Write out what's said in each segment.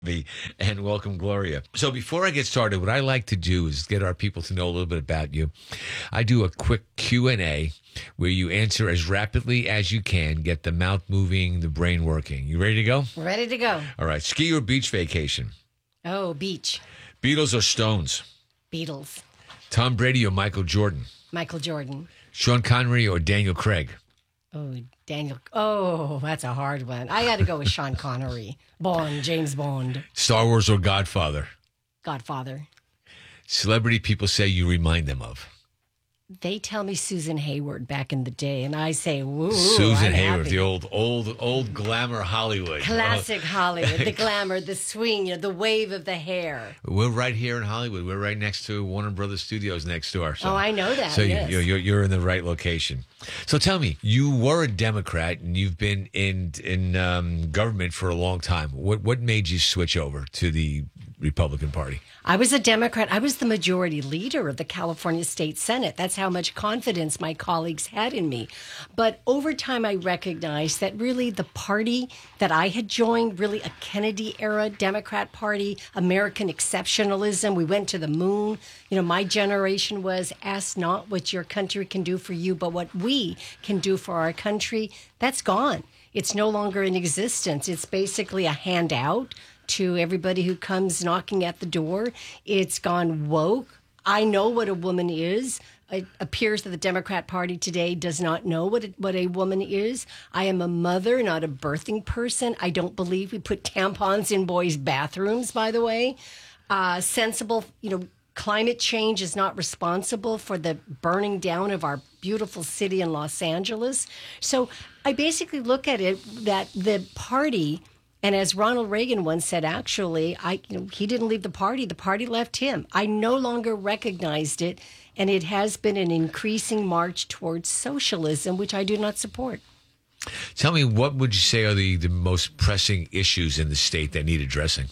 And welcome, Gloria. So before I get started, what I like to do is get our people to know a little bit about you. I do a quick Q&A where you answer as rapidly as you can, get the mouth moving, the brain working. You ready to go? Ready to go. All right. Ski or beach vacation? Oh, beach. Beatles or Stones? Beatles. Tom Brady or Michael Jordan? Michael Jordan. Sean Connery or Daniel Craig? Oh, Daniel. Oh, that's a hard one. I got to go with Sean Connery. James Bond. Star Wars or Godfather? Godfather. Celebrity people say you remind them of? They tell me Susan Hayward back in the day, and I say, woo. Susan I'm Hayward, happy. the old glamour Hollywood. Classic Hollywood. The glamour, the swing, the wave of the hair. We're right here in Hollywood. We're right next to Warner Brothers Studios next door. So, Oh, I know that, So yes. you're in the right location. So tell me, you were a Democrat and you've been in government for a long time. What made you switch over to the Republican Party? I was a Democrat. I was the majority leader of the California State Senate. That's how much confidence my colleagues had in me. But over time, I recognized that really the party that I had joined, really a Kennedy-era Democrat Party, American exceptionalism. We went to the moon. My generation was ask not what your country can do for you, but what we can do for our country. That's gone. It's no longer in existence. It's basically a handout to everybody who comes knocking at the door. It's gone woke. I know what a woman is. It appears that the Democrat Party today does not know what a woman is. I am a mother, not a birthing person. I don't believe we put tampons in boys' bathrooms, by the way. Sensible, climate change is not responsible for the burning down of our beautiful city in Los Angeles. So I basically look at it that the party, and as Ronald Reagan once said, actually, he didn't leave the party left him. I no longer recognized it, and it has been an increasing march towards socialism, which I do not support. Tell me, what would you say are the most pressing issues in the state that need addressing?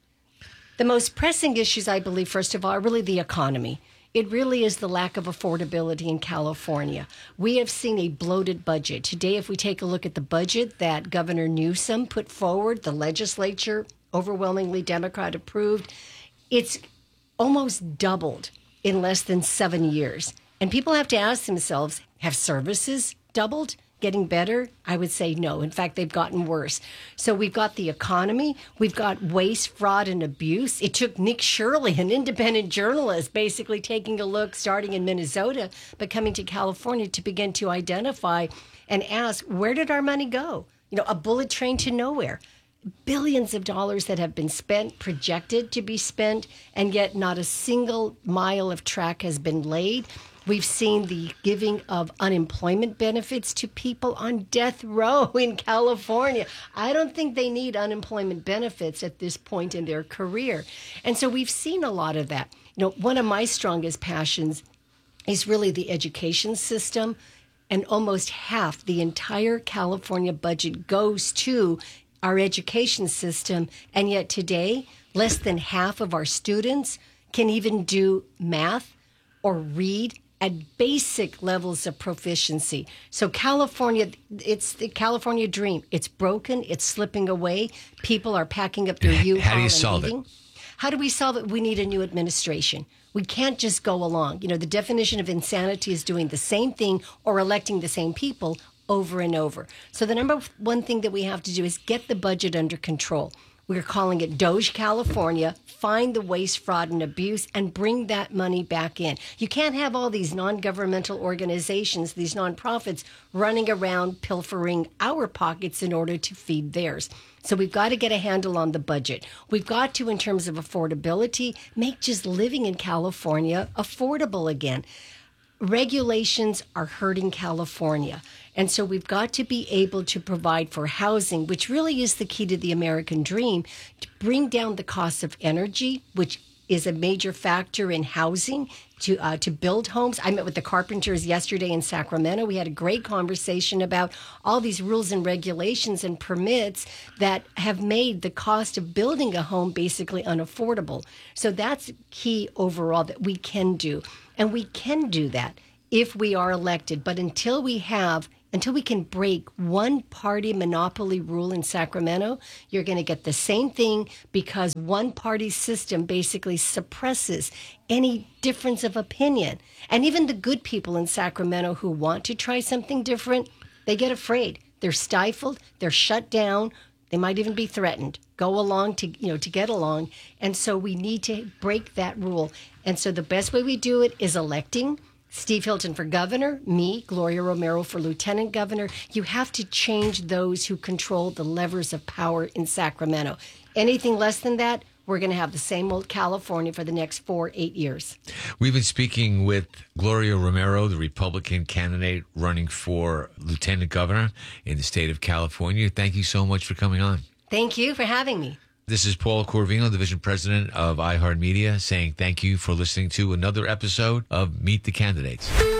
The most pressing issues, I believe, first of all, are really the economy. It really is the lack of affordability in California. We have seen a bloated budget. Today, if we take a look at the budget that Governor Newsom put forward, the legislature, overwhelmingly Democrat approved, it's almost doubled in less than 7 years. And people have to ask themselves, have services doubled? Getting better? I would say no. In fact, they've gotten worse. So we've got the economy. We've got waste, fraud, and abuse. It took Nick Shirley, an independent journalist, basically taking a look, starting in Minnesota, but coming to California to begin to identify and ask, where did our money go? A bullet train to nowhere. Billions of dollars that have been spent, projected to be spent, and yet not a single mile of track has been laid. We've seen the giving of unemployment benefits to people on death row in California. I don't think they need unemployment benefits at this point in their career. And so we've seen a lot of that. One of my strongest passions is really the education system, and almost half the entire California budget goes to our education system. And yet today, less than half of our students can even do math or read at basic levels of proficiency. So California, it's the California dream. It's broken. It's slipping away. People are packing up their U-Haul. How do you solve it? How do we solve it? We need a new administration. We can't just go along. The definition of insanity is doing the same thing or electing the same people over and over. So the number one thing that we have to do is get the budget under control. We're calling it Doge California. Find the waste, fraud, and abuse and bring that money back in. You can't have all these non-governmental organizations, these nonprofits, running around pilfering our pockets in order to feed theirs. So we've got to get a handle on the budget. We've got to, in terms of affordability, make just living in California affordable again. Regulations are hurting California. And so we've got to be able to provide for housing, which really is the key to the American dream, to bring down the cost of energy, which is a major factor in housing, to build homes. I met with the carpenters yesterday in Sacramento. We had a great conversation about all these rules and regulations and permits that have made the cost of building a home basically unaffordable. So that's key overall that we can do. And we can do that if we are elected. But until we have until we can break one party monopoly rule in Sacramento, you're going to get the same thing because one party system basically suppresses any difference of opinion. And even the good people in Sacramento who want to try something different, they get afraid. They're stifled, they're shut down, they might even be threatened. Go along to get along. And so we need to break that rule. And so the best way we do it is electing Steve Hilton for governor, me, Gloria Romero for lieutenant governor. You have to change those who control the levers of power in Sacramento. Anything less than that, we're going to have the same old California for the next 8 years. We've been speaking with Gloria Romero, the Republican candidate running for lieutenant governor in the state of California. Thank you so much for coming on. Thank you for having me. This is Paul Corvino, division president of iHeartMedia, saying thank you for listening to another episode of Meet the Candidates.